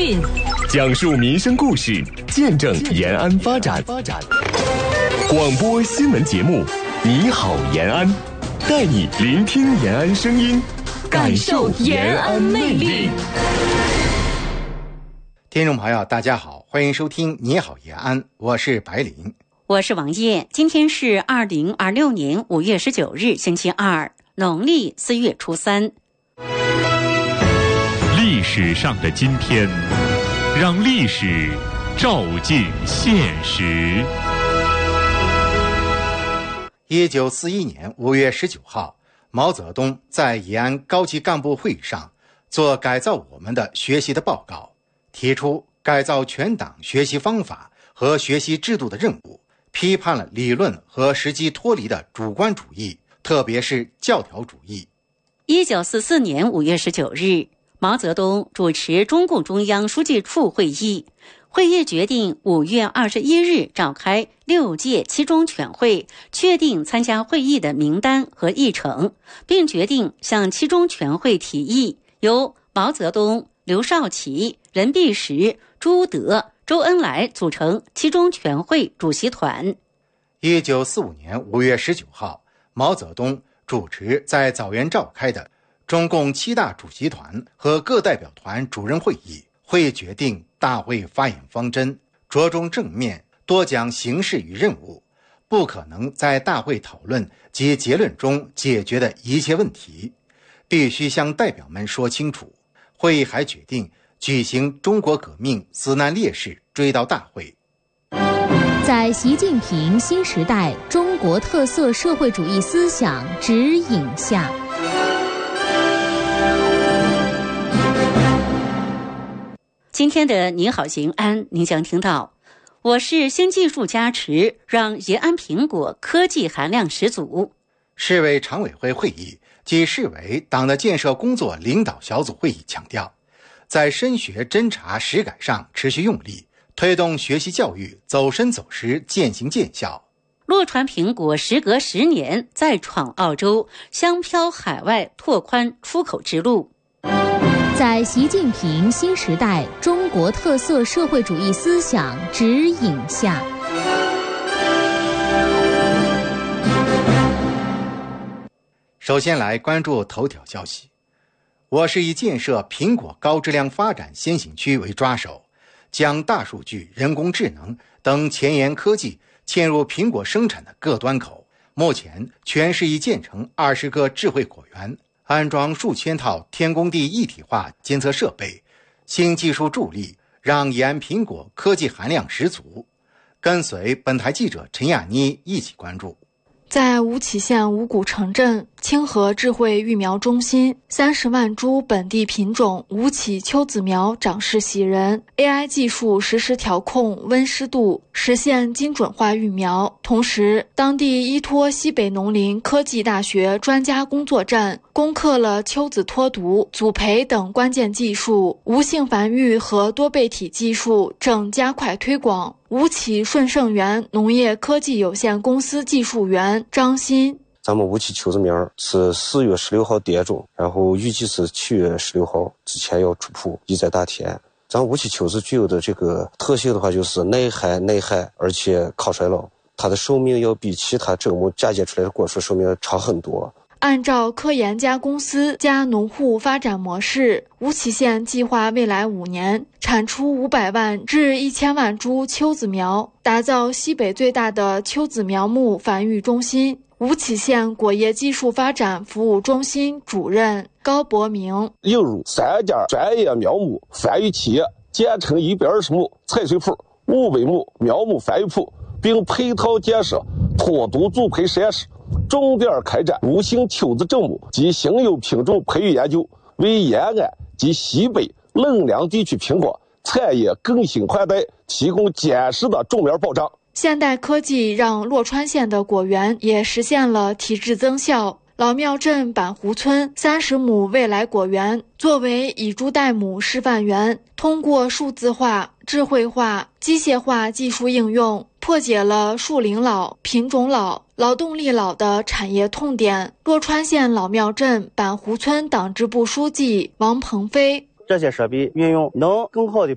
讯， 讲述民生故事，见证延安发展。广播新闻节目《你好延安》，带你聆听延安声音，感受延安魅力。 听众朋友，大家好，欢迎收听《你好延安》，我是白林， 我是王艳。今天是2026年5月19日，星期二，农历4月初3。 历史上的今天，让历史照进现实。 1941年5月19号，毛泽东在延安高级干部会议上做改造我们的学习的报告，提出改造全党学习方法和学习制度的任务，批判了理论和实际脱离的主观主义，特别是教条主义。 1944年5月19日，毛泽东主持中共中央书记处会议，会议决定5月21日召开6届七中全会，确定参加会议的名单和议程，并决定向七中全会提议由毛泽东、刘少奇、任弼时、朱德、周恩来组成七中全会主席团。 1945年5月19号，毛泽东主持在枣园召开的中共7大主席团和各代表团主任会议，会议决定大会发言方针，着重正面，多讲形势与任务，不可能在大会讨论及结论中解决的一切问题，必须向代表们说清楚。会议还决定举行中国革命死难烈士追悼大会。 在习近平新时代中国特色社会主义思想指引下， 今天的你好延安，您将听到：我市新技术加持，让延安苹果科技含量十足。 市委常委会会议及市委党的建设工作领导小组会议强调，在深学侦查实改上持续用力，推动学习教育走深走实，渐行渐效。 洛川苹果时隔10年再闯澳洲，香飘海外拓宽出口之路。 在习近平新时代中国特色社会主义思想指引下， 首先来关注头条消息。我市以建设苹果高质量发展先行区为抓手，将大数据、人工智能等前沿科技嵌入苹果生产的各端口。目前全市已建成20个智慧果园，安装数千套天工地一体化监测设备，新技术助力让延安苹果科技含量十足。跟随本台记者陈亚妮一起关注。 在吴起县五谷城镇清河智慧育苗中心，30万株本地品种吴起秋子苗长势喜人， AI 技术实时调控温湿度，实现精准化育苗。同时，当地依托西北农林科技大学专家工作站攻克了秋子脱毒、组培等关键技术，无性繁育和多倍体技术正加快推广。吴起顺盛源农业科技有限公司技术员张鑫， 咱们吴起秋子苗是4月16号点种，然后预计是7月16号之前要出铺，意在大田。咱吴起秋子具有的这个特性的话，就是耐旱耐旱，而且抗衰老，它的寿命要比其他砧木嫁接出来的果树寿命长很多。 按照科研加公司加农户发展模式，吴起县计划未来5年产出500万至1000万株秋子苗，打造西北最大的秋子苗木繁育中心。吴起县果业技术发展服务中心主任高博明， 引入3家专业苗木繁育企业，建成120亩采水铺、500亩苗木繁育铺，并配套建设脱毒组培实验室，重点开展无性秋子砧木及新有品种培育研究，为延安及西北冷凉地区苹果产业更新换代提供坚实的种苗保障。 现代科技让洛川县的果园也实现了体质增效。老庙镇板湖村30亩未来果园作为以株代亩示范园，通过数字化、智慧化、机械化技术应用，破解了树龄老、品种老、劳动力老的产业痛点。洛川县老庙镇板湖村党支部书记王鹏飞， 这些设备运用能更好地